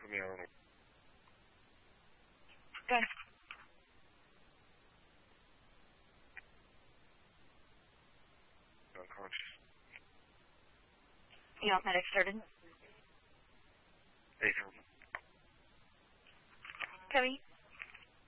I mean, I don't know. Good. Unconscious. You want medic started?